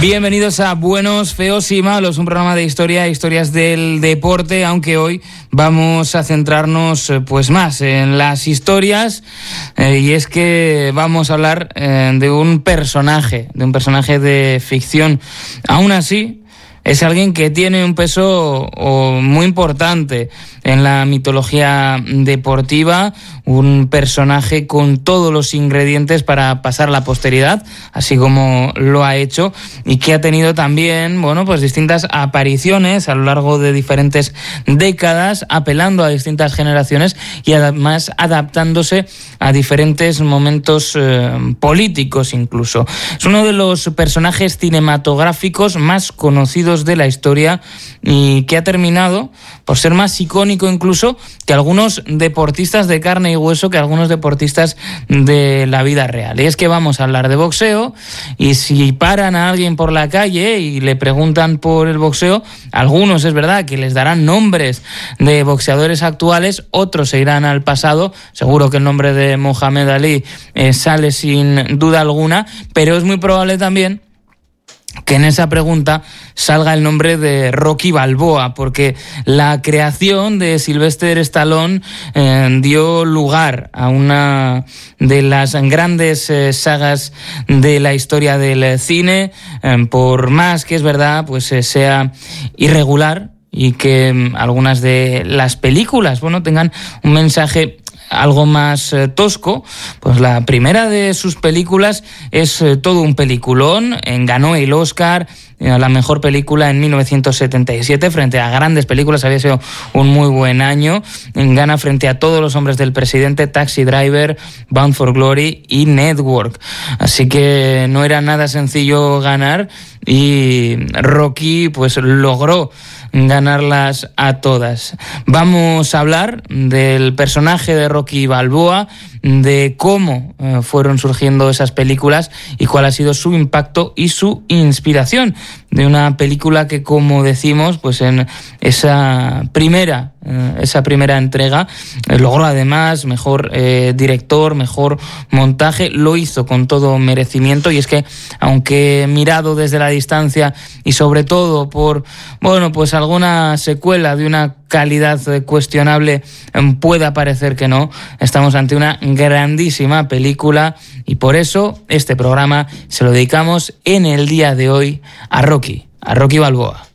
Bienvenidos a Buenos, Feos y Malos, un programa de historias del deporte, aunque hoy vamos a centrarnos pues más en las historias, y es que vamos a hablar de un personaje de ficción. Aún así, es alguien que tiene un peso muy importante en la mitología deportiva, un personaje con todos los ingredientes para pasar a la posteridad, así como lo ha hecho, y que ha tenido también, pues distintas apariciones a lo largo de diferentes décadas, apelando a distintas generaciones y además adaptándose a diferentes momentos políticos incluso. Es uno de los personajes cinematográficos más conocidos de la historia y que ha terminado por ser más icónico incluso que algunos deportistas de carne y hueso, que algunos deportistas de la vida real. Y es que vamos a hablar de boxeo, y si paran a alguien por la calle y le preguntan por el boxeo, algunos es verdad que les darán nombres de boxeadores actuales, otros se irán al pasado. Seguro que el nombre de Mohamed Ali sale sin duda alguna, pero es muy probable también que en esa pregunta salga el nombre de Rocky Balboa, porque la creación de Sylvester Stallone dio lugar a una de las grandes sagas de la historia del cine, por más que es verdad pues sea irregular y que algunas de las películas tengan un mensaje algo más tosco. Pues la primera de sus películas es todo un peliculón. Ganó el Oscar a la mejor película en 1977 frente a grandes películas. Había sido un muy buen año. Gana frente a Todos los hombres del presidente, Taxi Driver, Bound for Glory y Network. Así que no era nada sencillo ganar, y Rocky pues logró ganarlas a todas. Vamos a hablar del personaje de Rocky Balboa, de cómo fueron surgiendo esas películas y cuál ha sido su impacto y su inspiración, de una película que, como decimos, pues en esa primera entrega logró además mejor director, mejor montaje, lo hizo con todo merecimiento. Y es que, aunque mirado desde la distancia y sobre todo por pues alguna secuela de una calidad cuestionable pueda parecer que no, estamos ante una grandísima película, y por eso este programa se lo dedicamos en el día de hoy a Rocky Balboa.